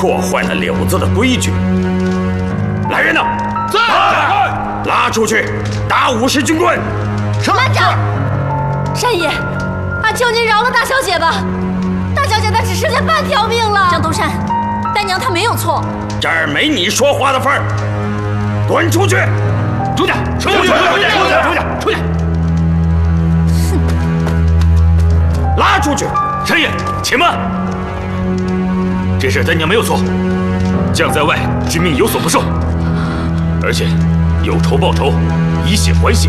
破坏了柳子的规矩。来人呐！ 在！ 拉出去，打50军棍！ 慢着，山爷，俺求您饶了大小姐吧。大小姐她只剩下半条命了。张东山，大娘她没有错。 这儿没你说话的份儿，滚出去！ 出去！出去！出去！ 拉出去！ 山爷，且慢。这事咱娘没有错，将在外，君命有所不受，而且有仇报仇，以血还血。